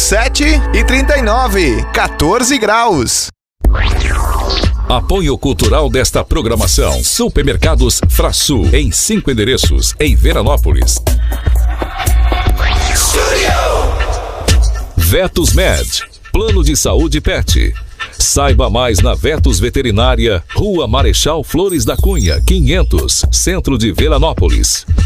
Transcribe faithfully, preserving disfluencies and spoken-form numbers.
sete e trinta e nove, quatorze graus. Apoio cultural desta programação: Supermercados Frasul, em cinco endereços, em Veranópolis. Vetos Med, Plano de Saúde Pet. Saiba mais na Vetos Veterinária, Rua Marechal Flores da Cunha, quinhentos, Centro de Veranópolis.